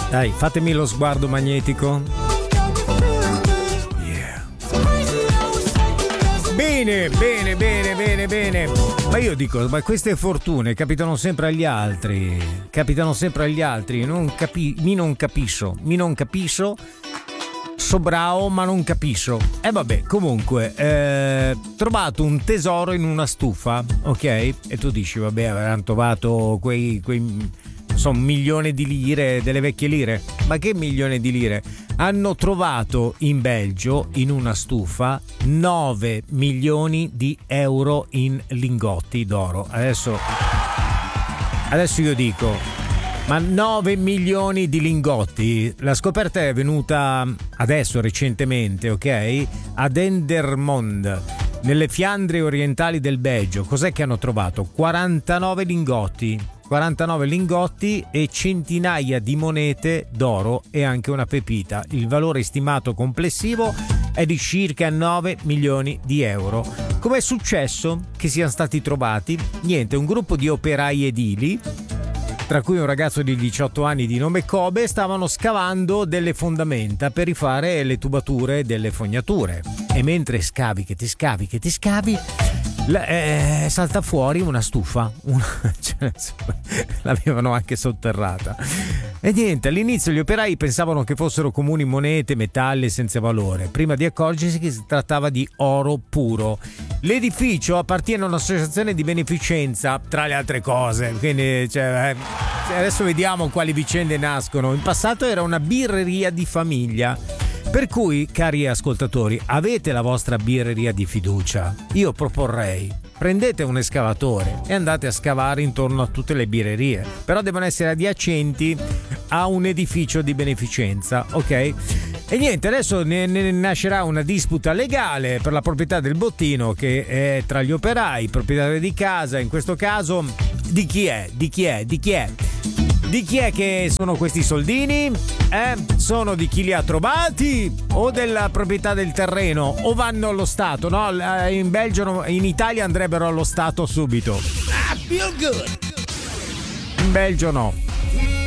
Dai, fatemi lo sguardo magnetico. Yeah. Bene. Ma io dico, ma queste fortune capitano sempre agli altri. Mi non capisco. So bravo, ma non capisco. E vabbè, comunque, trovato un tesoro in una stufa, ok? E tu dici, vabbè, avranno trovato quei sono 1 milione di lire, delle vecchie lire. Ma che 1 milione di lire? Hanno trovato in Belgio, in una stufa, 9 milioni di euro in lingotti d'oro. Adesso io dico, ma 9 milioni di lingotti? La scoperta è venuta adesso, recentemente, ok? A Dendermonde, nelle Fiandre orientali del Belgio. Cos'è che hanno trovato? 49 lingotti e centinaia di monete d'oro e anche una pepita. Il valore stimato complessivo è di circa 9 milioni di euro. Com'è successo che siano stati trovati? Niente, un gruppo di operai edili, tra cui un ragazzo di 18 anni di nome Kobe, stavano scavando delle fondamenta per rifare le tubature delle fognature. E mentre scavi, salta fuori una stufa, l'avevano anche sotterrata. E niente, all'inizio gli operai pensavano che fossero comuni monete, metalli senza valore, prima di accorgersi che si trattava di oro puro. L'edificio appartiene a un'associazione di beneficenza, tra le altre cose, quindi adesso vediamo quali vicende nascono. In passato era una birreria di famiglia. Per cui, cari ascoltatori, avete la vostra birreria di fiducia? Io proporrei, prendete un escavatore e andate a scavare intorno a tutte le birrerie, però devono essere adiacenti a un edificio di beneficenza, ok? E niente, adesso ne nascerà una disputa legale per la proprietà del bottino, che è tra gli operai, proprietari di casa. In questo caso, di chi è? Di chi è che sono questi soldini? Sono di chi li ha trovati o della proprietà del terreno? O vanno allo Stato? No, in Belgio, in Italia andrebbero allo Stato subito. Feel good. In Belgio no.